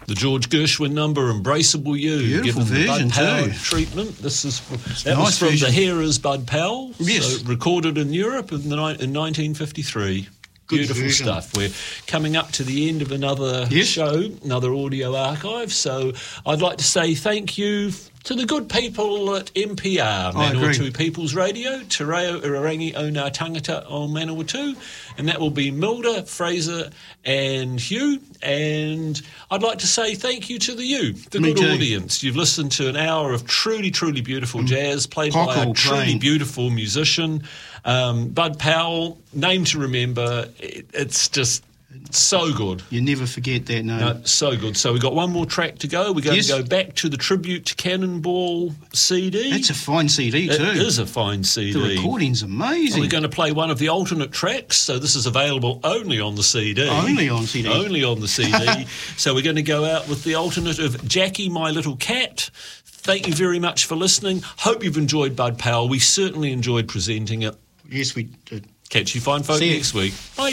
The George Gershwin number, Embraceable You. Beautiful given version the Bud Powell too. treatment. That nice was from version. the Hearers Bud Powell. Yes. So recorded in Europe in 1953. Good Beautiful version. stuff. We're coming up to the end of another show, another audio archive. So I'd like to say thank you to the good people at MPR, Manawatu People's Radio, Te Reo Irarangi o Ngā Tangata o Manawatu, and that will be Milda, Fraser and Hugh. And I'd like to say thank you to the good audience. You've listened to an hour of truly, truly beautiful jazz played by a truly beautiful musician. Bud Powell, name to remember. It's just so good. You never forget that name. No, so good. So we've got one more track to go. We're going to go back to the Tribute to Cannonball CD. That's a fine CD too. It is a fine CD. The recording's amazing. We're going to play one of the alternate tracks. So this is available only on the CD. Only on CD. Only on the CD. So we're going to go out with the alternate of Jackie, My Little Cat. Thank you very much for listening. Hope you've enjoyed Bud Powell. We certainly enjoyed presenting it. Yes, we did. Catch you fine folk next week. Bye.